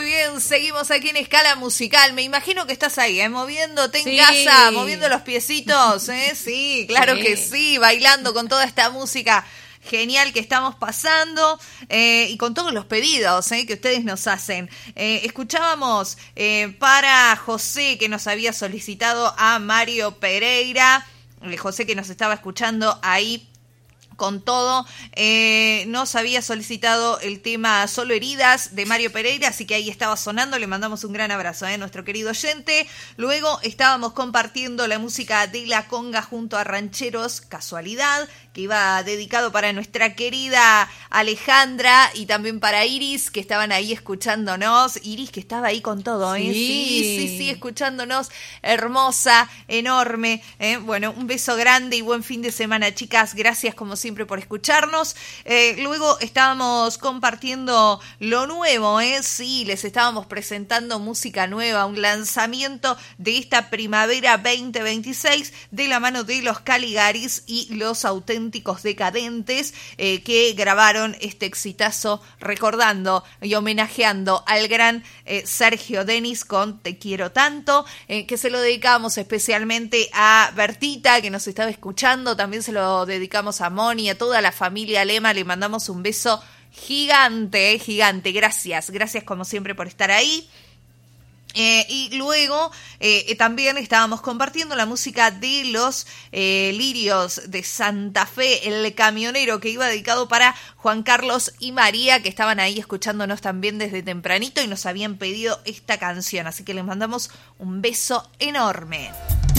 bien, seguimos aquí en Escala Musical. Me imagino que estás ahí, moviéndote en casa, moviendo los piecitos, Sí, claro que sí, bailando con toda esta música genial que estamos pasando y con todos los pedidos que ustedes nos hacen. Escuchábamos para José, que nos había solicitado a Mario Pereira, José que nos estaba escuchando ahí con todo, nos había solicitado el tema Solo Heridas de Mario Pereira, así que ahí estaba sonando, le mandamos un gran abrazo a nuestro querido oyente. Luego estábamos compartiendo la música de La Conga junto a Rancheros, Casualidad, que iba dedicado para nuestra querida Alejandra y también para Iris, que estaban ahí escuchándonos. Iris, que estaba ahí con todo, Sí, escuchándonos, hermosa, enorme. Bueno, un beso grande y buen fin de semana, chicas. Gracias, como siempre, por escucharnos. Luego estábamos compartiendo lo nuevo, Sí, les estábamos presentando música nueva, un lanzamiento de esta primavera 2026 de la mano de los Caligaris y los Auténticos Decadentes, que grabaron este exitazo recordando y homenajeando al gran Sergio Denis con Te Quiero Tanto, que se lo dedicamos especialmente a Bertita, que nos estaba escuchando. También se lo dedicamos a Moni, a toda la familia Lema. Le mandamos un beso gigante, gigante. Gracias como siempre por estar ahí. Y luego también estábamos compartiendo la música de los Lirios de Santa Fe, El Camionero, que iba dedicado para Juan Carlos y María, que estaban ahí escuchándonos también desde tempranito y nos habían pedido esta canción, así que les mandamos un beso enorme.